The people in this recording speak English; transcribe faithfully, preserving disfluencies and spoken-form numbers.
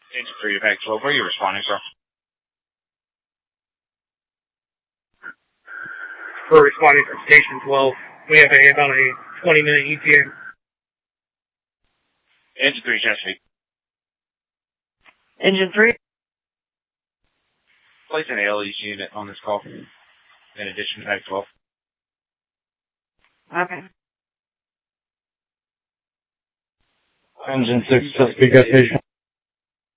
Engine three to Mag twelve, where are you responding from? We're responding from Station twelve. We have a, about a twenty minute E T A. Engine three, Chesapeake. Engine three. Place an A L E unit on this call, in addition to Mag twelve. Okay. Engine six, Chesapeake, got station.